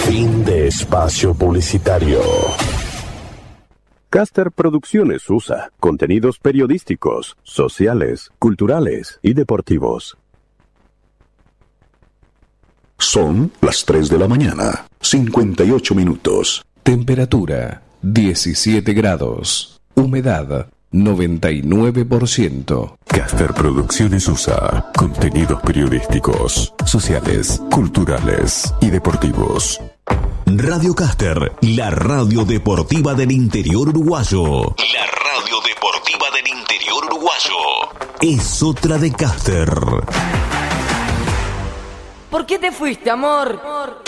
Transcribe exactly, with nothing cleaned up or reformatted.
Fin de espacio publicitario. Caster Producciones U S A. Contenidos periodísticos, sociales, culturales y deportivos. Son las tres de la mañana, cincuenta y ocho minutos. Temperatura diecisiete grados. Humedad noventa y nueve por ciento. Caster Producciones U S A. Contenidos periodísticos, sociales, culturales y deportivos. Radio Caster, la radio deportiva del interior uruguayo. La radio deportiva del interior uruguayo. Es otra de Caster. ¿Por qué te fuiste, amor?